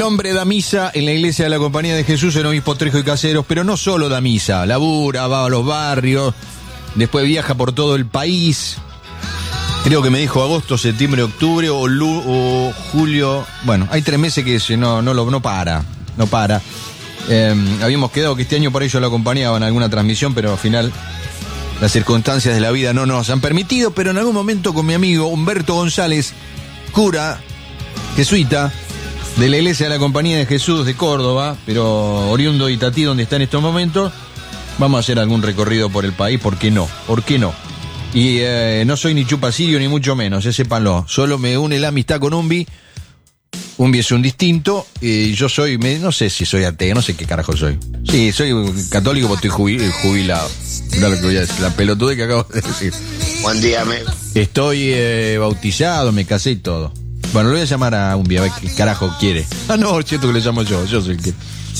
El hombre da misa en la iglesia de la Compañía de Jesús en Obispo Trejo y Caseros, pero no solo da misa, labura, va a los barrios, después viaja por todo el país. Creo que me dijo agosto, septiembre, octubre o julio. Bueno, hay 3 meses que no para. Habíamos quedado que este año por ello lo acompañaba en alguna transmisión, pero al final las circunstancias de la vida no nos han permitido. Pero en algún momento con mi amigo Humberto González, cura jesuita de la iglesia de la Compañía de Jesús de Córdoba, pero oriundo de Itatí, donde está en estos momentos, vamos a hacer algún recorrido por el país. ¿Por qué no? Y no soy ni chupacirio ni mucho menos, sépanlo. Solo me une la amistad con Umbi. Umbi es un distinto y yo soy, no sé si soy ateo, no sé qué carajo soy. Sí, soy católico porque estoy jubilado. Mirá lo que voy a decir, la pelotude que acabo de decir. Buen día, Estoy bautizado, me casé y todo. Bueno, lo voy a llamar a Umbi a ver qué carajo quiere. Ah, no, es cierto que le llamo yo soy el que...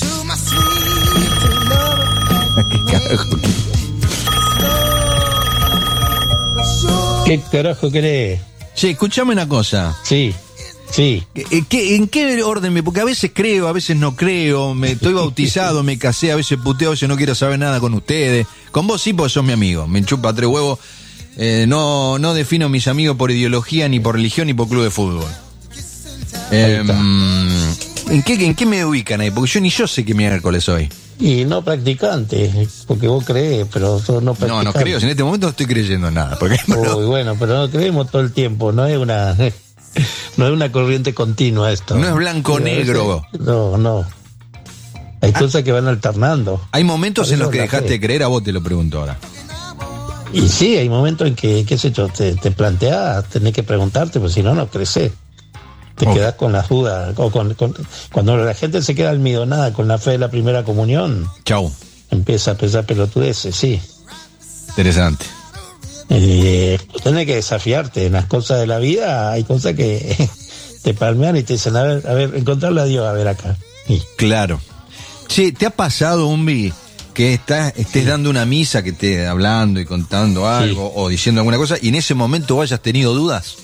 ¿Qué carajo quiere? ¿Qué carajo querés? Sí, escuchame una cosa. Sí. ¿En qué orden? Porque a veces creo, a veces no creo. Estoy bautizado, me casé, a veces puteo, a veces no quiero saber nada con ustedes. Con vos sí, porque sos mi amigo. Me chupa 3 huevos. No defino mis amigos por ideología, ni por religión, ni por club de fútbol. ¿En qué me ubican ahí? Porque yo sé qué miércoles soy. Y no practicante, porque vos creés, pero sos no practicante. No creo, en este momento no estoy creyendo en nada. Porque, bueno, pero no creemos todo el tiempo, no es una corriente continua esto. No es blanco-negro. No. Hay cosas que van alternando. Hay momentos en los que dejaste de creer, a vos te lo pregunto ahora. Y sí, hay momentos en que, qué sé yo, te planteás, tenés que preguntarte, pues si no crecés. Te quedás con las dudas. Cuando la gente se queda almidonada con la fe de la primera comunión, chau, empieza a pensar pelotudeces, sí. Interesante. Tenés que desafiarte en las cosas de la vida. Hay cosas que te palmean y te dicen, a ver, encontrarle a Dios, a ver acá. Sí. Claro. Che, ¿te ha pasado, Umbi, que estés dando una misa, que estés hablando y contando algo, sí, o diciendo alguna cosa, y en ese momento hayas tenido dudas?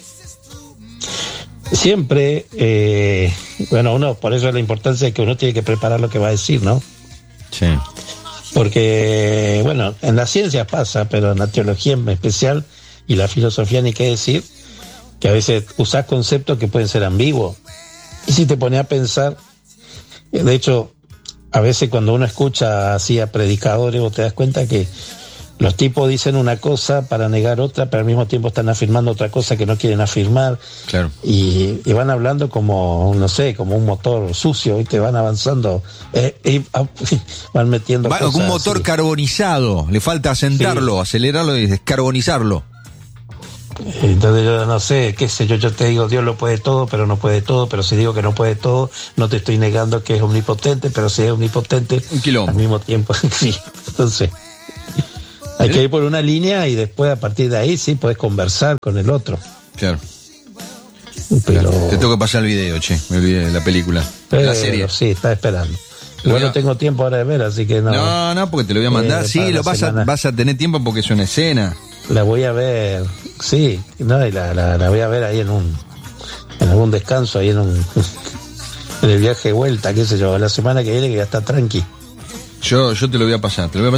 Siempre, uno, por eso es la importancia de que uno tiene que preparar lo que va a decir, ¿no? Sí. Porque, en la ciencia pasa, pero en la teología en especial y la filosofía ni qué decir, que a veces usás conceptos que pueden ser ambiguos. Y si te pones a pensar, de hecho, a veces cuando uno escucha así a predicadores, vos te das cuenta que los tipos dicen una cosa para negar otra, pero al mismo tiempo están afirmando otra cosa que no quieren afirmar. Claro. Y van hablando como, no sé, como un motor sucio, y te van avanzando, y van metiendo cosas. Un motor así, carbonizado, le falta asentarlo, sí, acelerarlo y descarbonizarlo. Entonces yo no sé, qué sé yo te digo, Dios lo puede todo, pero no puede todo, pero si digo que no puede todo, no te estoy negando que es omnipotente, pero si es omnipotente, un quilombo. Al mismo tiempo, sí, entonces... Hay que ir por una línea y después a partir de ahí sí podés conversar con el otro. Claro. Pero... Te tengo que pasar el video, che, me olvidé de la película, la serie. Sí, está esperando. Igual no tengo tiempo ahora de ver, así que no. No, porque te lo voy a mandar. Sí, lo vas a tener tiempo porque es una escena. La voy a ver, sí, y la voy a ver ahí en algún descanso, ahí en el viaje de vuelta, qué sé yo, la semana que viene, que ya está tranqui. Yo te lo voy a pasar, y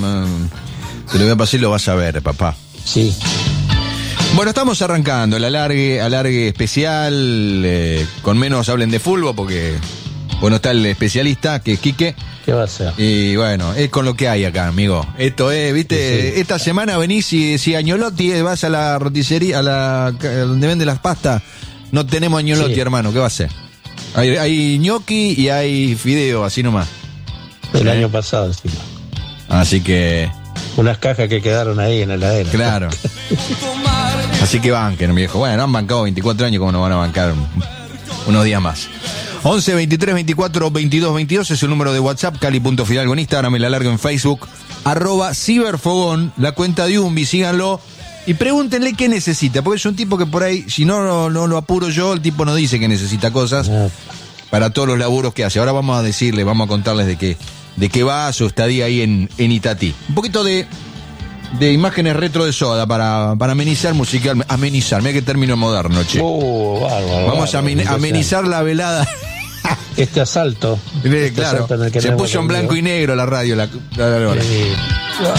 lo vas a ver, papá. Sí. Bueno, estamos arrancando el alargue especial, con menos hablen de fútbol, porque está el especialista, que es Quique. ¿Qué va a hacer? Y bueno, es con lo que hay acá, amigo. Esto es, viste, sí. Esta semana venís y si Agnolotti, vas a la roticería, donde venden las pastas, no tenemos Agnolotti, sí, hermano, ¿qué va a hacer? Hay ñoqui y hay fideo, así nomás. El año pasado, encima. Así que... unas cajas que quedaron ahí en la heladera. Claro. Así que banquen, viejo. Bueno, han bancado 24 años, como no van a bancar unos días más. 11 23 24 22 22 es el número de WhatsApp. Cali.Fidalgo en Instagram, el alargo en Facebook. @Ciberfogón, la cuenta de Umbi, síganlo. Y pregúntenle qué necesita, porque es un tipo que por ahí, si no lo apuro yo, el tipo no dice que necesita cosas para todos los laburos que hace. Ahora vamos a contarles de qué va su estadía ahí en Itatí. Un poquito de imágenes retro de Soda para amenizar musical. Amenizar, mira qué término moderno, che. Bárbaro, vamos a amenizar la velada. este asalto. Claro, asalto en el que se nos puso en hemos blanco y negro la radio. La hora. reunido.